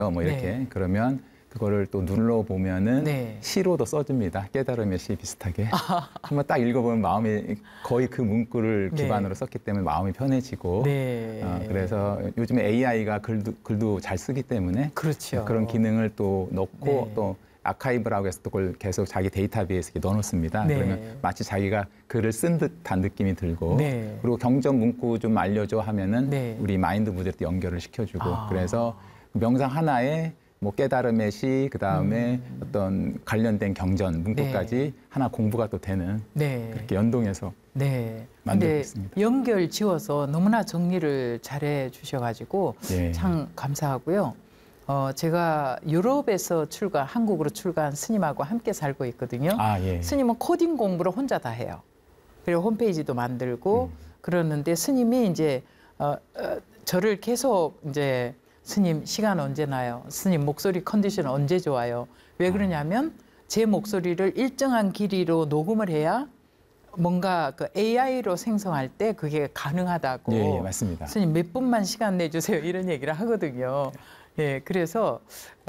뭐 이렇게 네. 그러면 그거를 또 눌러보면은 네. 시로도 써줍니다. 깨달음의 시 비슷하게. 한번 딱 읽어보면 마음이 거의 그 문구를 네. 기반으로 썼기 때문에 마음이 편해지고 네. 그래서 요즘에 AI가 글도 잘 쓰기 때문에 그렇죠. 그런 기능을 또 넣고 네. 또 아카이브라고 해서 그걸 계속 자기 데이터베이스에 넣어놓습니다. 네. 그러면 마치 자기가 글을 쓴 듯한 느낌이 들고 네. 그리고 경전 문구 좀 알려줘 하면은 네. 우리 마인드 무대로 또 연결을 시켜주고 아. 그래서 명상 하나에 뭐 깨달음의 시, 그 다음에 어떤 관련된 경전 문구까지 네. 하나 공부가 또 되는 네. 그렇게 연동해서 네. 만들고 근데 있습니다. 연결 지어서 너무나 정리를 잘해 주셔가지고 예. 참 감사하고요. 제가 유럽에서 한국으로 출가한 스님하고 함께 살고 있거든요. 예. 스님은 코딩 공부를 혼자 다 해요. 그리고 홈페이지도 만들고 그러는데 스님이 이제 저를 계속 이제 스님 시간 언제 나요? 스님 목소리 컨디션 언제 좋아요? 왜 그러냐면 제 목소리를 일정한 길이로 녹음을 해야 뭔가 그 AI로 생성할 때 그게 가능하다고. 예, 맞습니다. 스님 몇 분만 시간 내주세요 이런 얘기를 하거든요. 예, 그래서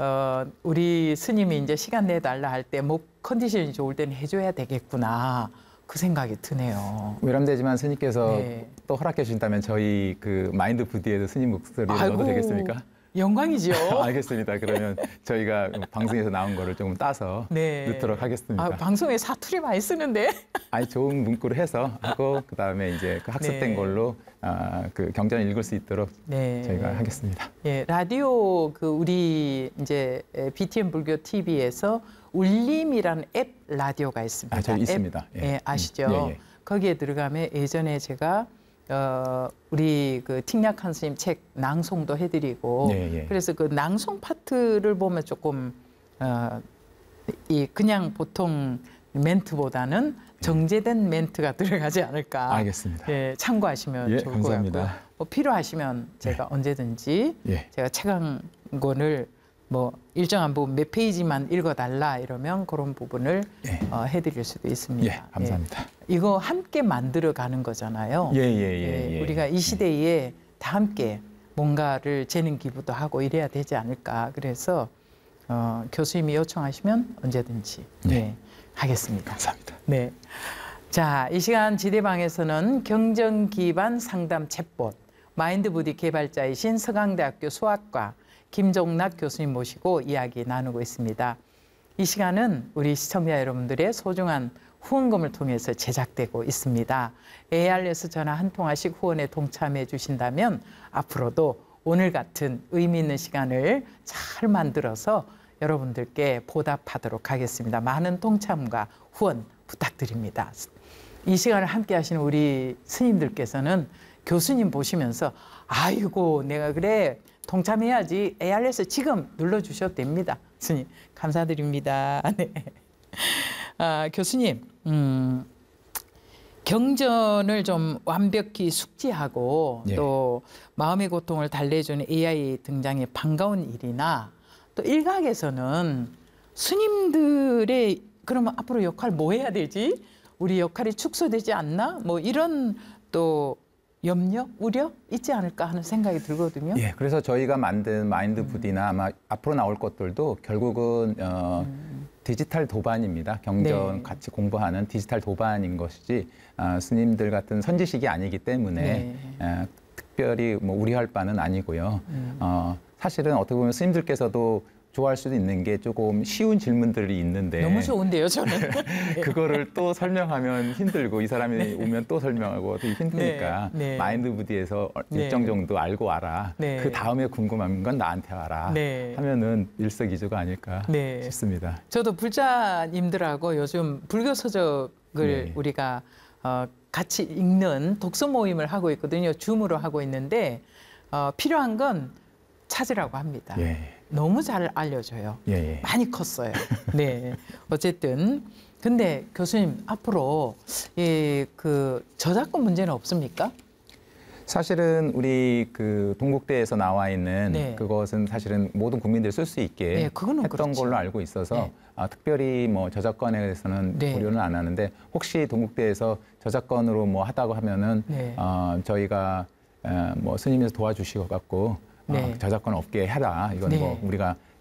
우리 스님이 이제 시간 내달라 할 때 목 컨디션이 좋을 때는 해줘야 되겠구나 그 생각이 드네요. 외람되지만 스님께서 네. 또 허락해 주신다면 저희 그 마인드 부디에도 스님 목소리를 넣어도 되겠습니까? 영광이죠. 알겠습니다. 그러면 저희가 방송에서 나온 거를 조금 따서 네. 넣도록 하겠습니다. 방송에 사투리 많이 쓰는데. 아니 좋은 문구를 해서 하고 그다음에 이제 그 학습된 네. 걸로 그 경전을 읽을 수 있도록 네. 저희가 하겠습니다. 예, 라디오 우리 이제 BTN 불교 TV에서 울림이라는 앱 라디오가 있습니다. 저희 있습니다. 예, 예 아시죠? 예. 거기에 들어가면 예전에 제가 우리 그 틱약한 스님 책 낭송도 해드리고 예. 그래서 그 낭송 파트를 보면 조금 그냥 보통 멘트보다는 정제된 멘트가 들어가지 않을까. 알겠습니다. 예, 참고하시면 좋을 감사합니다. 것 같고요. 뭐 필요하시면 제가 언제든지 제가 책 한 권을 뭐 일정한 부분 몇 페이지만 읽어달라 이러면 그런 부분을 해드릴 수도 있습니다. 예, 감사합니다. 이거 함께 만들어가는 거잖아요. 우리가 이 시대에 다 함께 뭔가를 재능 기부도 하고 이래야 되지 않을까. 그래서 교수님이 요청하시면 언제든지 하겠습니다. 감사합니다. 네. 자, 이 시간 지대방에서는 경전 기반 상담 챗봇 마인드 부디 개발자이신 서강대학교 수학과 김종락 교수님 모시고 이야기 나누고 있습니다. 이 시간은 우리 시청자 여러분들의 소중한 후원금을 통해서 제작되고 있습니다. ARS 전화 한 통화씩 후원에 동참해 주신다면 앞으로도 오늘 같은 의미 있는 시간을 잘 만들어서 여러분들께 보답하도록 하겠습니다. 많은 동참과 후원 부탁드립니다. 이 시간을 함께 하시는 우리 스님들께서는 교수님 보시면서 아이고 내가 그래 동참해야지 ARS 지금 눌러주셔도 됩니다. 스님 감사드립니다. 네. 교수님 경전을 좀 완벽히 숙지하고 또 마음의 고통을 달래주는 AI 등장의 반가운 일이나 또 일각에서는 스님들의 그러면 앞으로 역할 뭐 해야 되지? 우리 역할이 축소되지 않나? 뭐 이런 또 염려, 우려 있지 않을까 하는 생각이 들거든요. 예, 그래서 저희가 만든 마인드 부디나 아마 앞으로 나올 것들도 결국은 디지털 도반입니다. 경전 같이 공부하는 디지털 도반인 것이지 스님들 같은 선지식이 아니기 때문에 특별히 뭐 우려할 바는 아니고요. 사실은 어떻게 보면 스님들께서도 좋아할 수도 있는 게 조금 쉬운 질문들이 있는데 너무 좋은데요, 저는. 그거를 또 설명하면 힘들고 이 사람이 오면 또 설명하고 되게 힘드니까 마인드 부디에서 일정 정도 알고 와라. 그 다음에 궁금한 건 나한테 와라. 하면은 일석이조가 아닐까 싶습니다. 저도 불자님들하고 요즘 불교 서적을 우리가 같이 읽는 독서 모임을 하고 있거든요. 줌으로 하고 있는데 필요한 건 찾으라고 합니다. 너무 잘 알려줘요. 많이 컸어요. 네. 어쨌든 근데 교수님 앞으로 그 저작권 문제는 없습니까? 사실은 우리 그 동국대에서 나와 있는 그것은 사실은 모든 국민들이 쓸 수 있게 했던 걸로 알고 있어서 특별히 뭐 저작권에 대해서는 고려는 안 하는데 혹시 동국대에서 저작권으로 뭐 하다고 하면은 저희가 뭐 스님께서 도와주시고 갖고 네. 저작권 없게 하라. 이건 네. 뭐 우리가